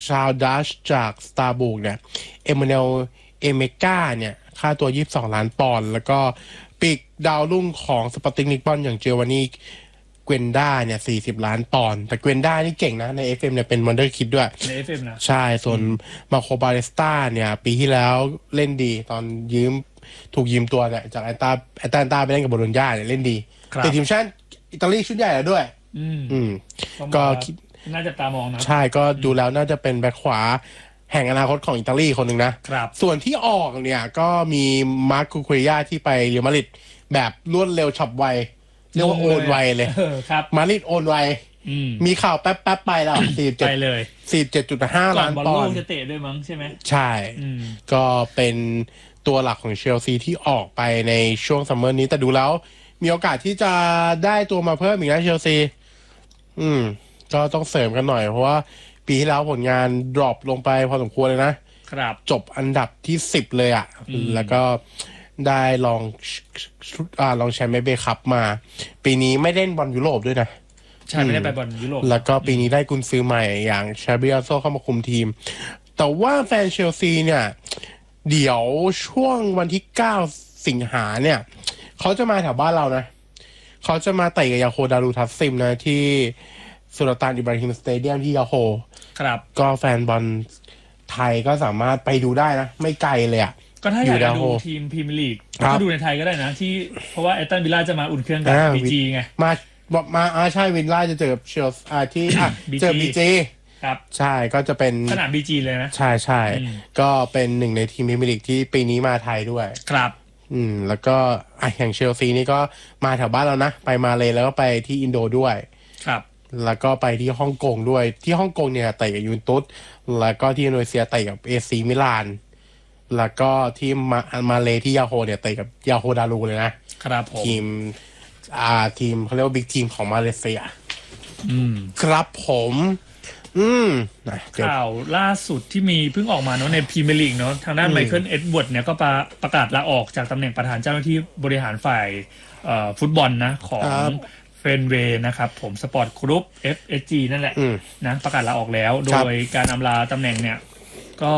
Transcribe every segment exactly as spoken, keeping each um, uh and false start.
ชาวดัชจากสตาร์บุกเนี่ยเอมมานูเอลเอเมกาเนี่ยค่าตัวยี่สิบสองล้านปอนด์แล้วก็ปีกดาวรุ่งของสปอร์ติ้งลิสบอนอย่างเจวานีเกวนด้าเนี่ยสี่สิบล้านปอนด์แต่เกวนด้านี่เก่งนะใน เอฟ เอ็ม เนี่ยเป็นวันเดอร์คิดด้วยใน เอฟ เอ็ม นะใช่ส่วนมาโคบาเลสตาเนี่ยปีที่แล้วเล่นดีตอนยืมถูกยืมตัวเนี่ยจากแอตตาแอตแลนตาไปเล่นกับโบโลญญาเนี่ยเล่นดีแต่ทีมชาติอิตาลีชุดใหญ่แล้วด้วยอืมก็น่าจะตามองนะใช่ก็ดูแล้วน่าจะเป็นแบ็คขวาแห่งอนาคตของอิตาลีคนหนึ่งนะครับส่วนที่ออกเนี่ยก็มีมาร์คคูคุริยาที่ไปเรอัลมาดริดแบบรวดเร็วฉับไวเรียกว่าโอนไวเลยมาดริดโอนไวมีข่าวแป๊บแป๊บไปแล้วสี่สิบเจ็ดไปเลยสี่สิบเจ็ดจุดห้าล้านปอนด์จะเตะด้วยมั้งใช่ไหมใช่ก็เป็นตัวหลักของเชลซีที่ออกไปในช่วงซัมเมอร์นี้แต่ดูแล้วมีโอกาสที่จะได้ตัวมาเพิ่มอีกนะเชลซีอืมก็ต้องเสริมกันหน่อยเพราะว่าปีที่แล้วผลงานดรอปลงไปพอสมควรเลยนะครับจบอันดับที่สิบเลยอ่ะแล้วก็ได้ลองอ่าลองแชมเปี้ยนส์คัพมาปีนี้ไม่เล่นบอลยุโรปด้วยนะใช่ไม่ได้ไปบอลยุโรปแล้วก็ปีนี้ได้กุนซือใหม่อย่างชาบิอาโซเข้ามาคุมทีมแต่ว่าแฟนเชลซีเนี่ยเดี๋ยวช่วงวันที่เก้าสิงหาเนี่ยเขาจะมาแถวบ้านเรานะเขาจะมาเตะกับยาโฮดารูทัสซิมนะที่สุลต่านอิบราฮิมสเตเดียมที่ยาโฮครับก็แฟนบอลไทยก็สามารถไปดูได้นะไม่ไกลเลยอ่ะก็ถ้าอยากดูทีมพรีเมียร์ลีกก็ดูในไทยก็ได้นะที่เพราะว่าแอตตันวิลล่าจะมาอุ่นเครื่องกับ บี จี ไงมาบอกมาอาใช่วิลล่าจะเจอเชลอ่าที่เจอ บี จีครับใช่ก็จะเป็นสนาม บี จี เลยนะใช่ใช่ก็เป็นหนึ่งในทีมพรีเมียร์ลีกที่ปีนี้มาไทยด้วยครับอืมแล้วก็อ่ะอย่างเชลซีนี่ก็มาแถวบ้านเรานะไปมาเลยแล้วก็ไปที่อินโดด้วยครับแล้วก็ไปที่ฮ่องกงด้วยที่ฮ่องกงเนี่ยเตะกับยูเวนตุสแล้วก็ที่อินโดนีเซียเตะกับเอซีมิลานแล้วก็ที่มามาเลที่ยาโฮเนี่ยเตะกับยาโฮดารูเลยนะครับทีมอ่าทีมเขาเรียกว่าบิ๊กทีมของมาเลเซียอืมครับผมอืมข่าวล่าสุดที่มีเพิ่งออกมาเนาะในพรีเมียร์ลีกเนาะทางด้านไมเคิลเอ็ดเวิร์ดเนี่ยก็ประประกาศลาออกจากตำแหน่งประธานเจ้าหน้าที่บริหารฝ่ายเอ่อฟุตบอลนะของเฟนเวย์นะครับผมสปอร์ตกรุ๊ป เอฟ เอส จี นั่นแหละนะประกาศลาออกแล้วโดยการอำลาตำแหน่งเนี่ยก็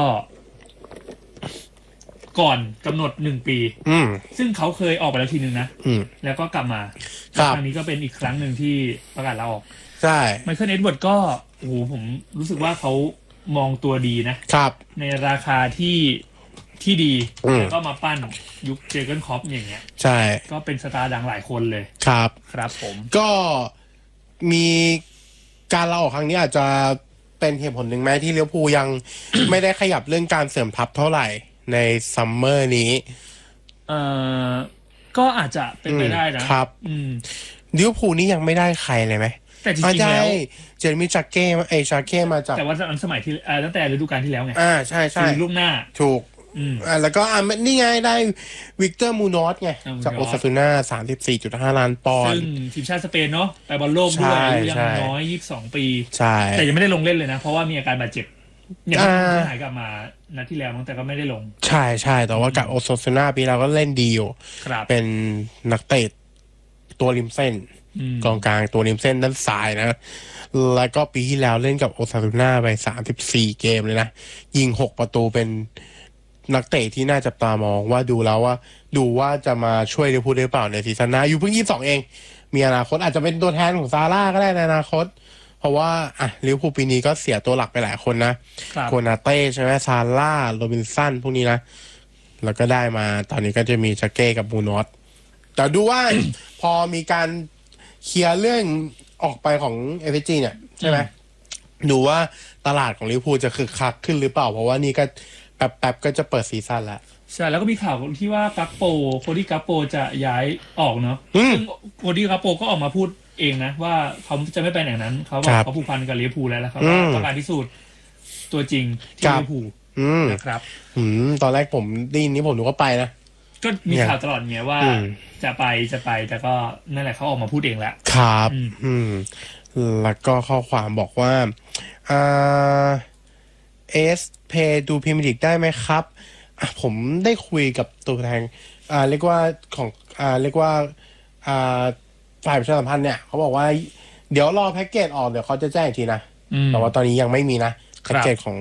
ก่อนกำหนดหนึ่งปีซึ่งเขาเคยออกไปแล้วทีนึงนะแล้วก็กลับมาครั้งนี้ก็เป็นอีกครั้งหนึ่งที่ประกาศลาออกใช่ไมเคิลเอ็ดเวิร์ดก็โอ้โหผมรู้สึกว่าเขามองตัวดีนะครับในราคาที่ที่ดีแล้วก็มาปั้นยุคเจอร์เกนคล็อปอย่างเงี้ยใช่ก็เป็นสตาร์ดังหลายคนเลยครับครับผมก็มีการลาออกครั้งนี้อาจจะเป็นเหตุผลหนึ่งไหมที่เลี้ยวภูยัง ไม่ได้ขยับเรื่องการเสริมทัพเท่าไหร่ในซัมเมอร์นี้เอ่อก็อาจจะเป็นไปได้นะครับอืมเลี้ยวภูนี่ยังไม่ได้ใครเลยไหมแต่จริงๆแล้วเจอร์มี่จากเก้เอชาเก้มาจากแต่ว่าตอนสมัยที่ตั้งแต่ฤดูกาลที่แล้วไงอ่าใช่ใช่ลูกหน้าถูกอ่าแล้วก็อ่านี่ไงได้วิกเตอร์มูนอสไงจากโอซาซูน่า สามสิบสี่จุดห้า ล้านปอนด์ซึ่งทีมชาติสเปนเนาะไปบอลโลกด้วยอายุยังน้อยยี่สิบสองปีใช่แต่ยังไม่ได้ลงเล่นเลยนะเพราะว่ามีอาการบาดเจ็บเนี่ยที่หายกลับมานัดที่แล้วแต่ก็ไม่ได้ลงใช่ใช่แต่ว่ากับโอซาซูน่าปีเราก็เล่นดีอยู่เป็นนักเตะตัวริมเส้นกองกลางตัวริมเส้นด้านซ้ายนะแล้วก็ปีที่แล้วเล่นกับโอซาซูน่าไปสามสิบสี่เกมเลยนะยิงหกประตูเป็นนักเตะที่น่าจับตามองว่าดูแล้วว่าดูว่าจะมาช่วยลิเวอร์พูลได้เปล่าในซีซั่นหน้าอยู่เพิ่งยี่สิบสองเองมีอนาคตอาจจะเป็นตัวแทนของซาร่าก็ได้ในอนาคตเพราะว่าอ่ะลิเวอร์พูลปีนี้ก็เสียตัวหลักไปหลายคนนะโคนาเต้ใช่ไหมซาร่าโรบินสันพวกนี้นะแล้วก็ได้มาตอนนี้ก็จะมีชาเก้กับมูนอสแต่ดูว่า พอมีการเคลียร์เรื่องออกไปของ เอฟ เอส จี เนี่ยใช่ไหมดูว่าตลาดของลิเวอร์พูลจะคึกคักขึ้นหรือเปล่าเพราะว่านี่ก็แป๊บๆก็จะเปิดซีซั่นแล้วใช่แล้วก็มีข่าวที่ว่ากัปโปโคดี้กัปโปจะย้ายออกเนาะซึ่งโคดี้กัปโปก็ออกมาพูดเองนะว่าเขาจะไม่ไปไหนนั้นเขาบอกเขาผูกพันกับลิเวอร์พูลแล้วแล้วเขาต้องการพิสูจน์ตัวจริงที่ลิเวอร์พูลนะครับตอนแรกผมได้ยินนี้ผมนึกว่าไปนะก็มีข่าวตลอดเงี้ยว่าจะไปจะไปแต่ก็นั่นแหละเขาออกมาพูดเองแล้วครับอืมแล้วก็ข้อความบอกว่าอ่าเอสเพย์ดูพรีเมียร์ลีกได้ไหมครับผมได้คุยกับตัวแทนอ่าเรียกว่าของอ่าเรียกว่าอ่าฝ่ายประชาสัมพันธ์เนี่ยเขาบอกว่าเดี๋ยวรอแพ็กเกจออกเดี๋ยวเขาจะแจ้งอีกทีนะแต่ว่าตอนนี้ยังไม่มีนะแพ็กเกจของ